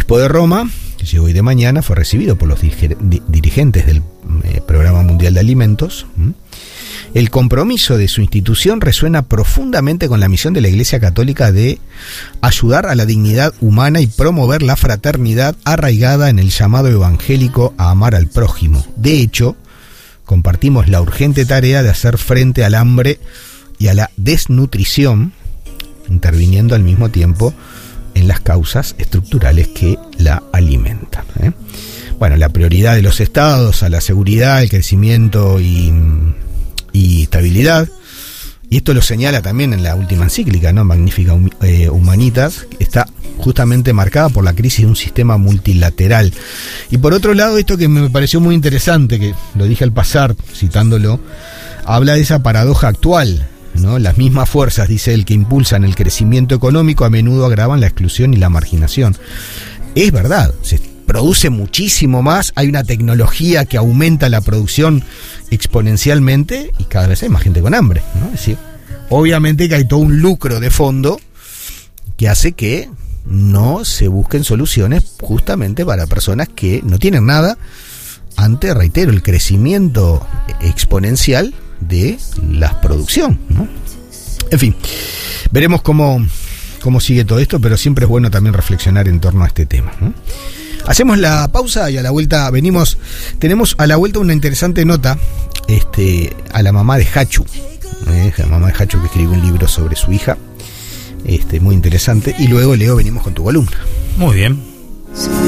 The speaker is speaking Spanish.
obispo de Roma, que llegó hoy de mañana, fue recibido por los dirigentes del Programa Mundial de Alimentos. El compromiso de su institución resuena profundamente con la misión de la Iglesia Católica de ayudar a la dignidad humana y promover la fraternidad arraigada en el llamado evangélico a amar al prójimo. De hecho, compartimos la urgente tarea de hacer frente al hambre y a la desnutrición, interviniendo al mismo tiempo en las causas estructurales que la alimentan. Bueno, la prioridad de los estados a la seguridad, el crecimiento y estabilidad, y esto lo señala también en la última encíclica, ¿no? Magnificat Humanitas, está justamente marcada por la crisis de un sistema multilateral. Y por otro lado, esto que me pareció muy interesante, que lo dije al pasar, citándolo, habla de esa paradoja actual, ¿no? Las mismas fuerzas, dice él, que impulsan el crecimiento económico a menudo agravan la exclusión y la marginación. Es verdad, se produce muchísimo más, hay una tecnología que aumenta la producción exponencialmente y cada vez hay más gente con hambre, ¿no? Es decir, obviamente que hay todo un lucro de fondo que hace que no se busquen soluciones justamente para personas que no tienen nada ante, reitero, el crecimiento exponencial de la producción, ¿no? En fin, veremos cómo sigue todo esto, pero siempre es bueno también reflexionar en torno a este tema, ¿no? Hacemos la pausa y a la vuelta tenemos a la vuelta una interesante nota a la mamá de Hachu, la mamá de Hachu, que escribió un libro sobre su hija, muy interesante, y luego Leo venimos con tu columna. Muy bien.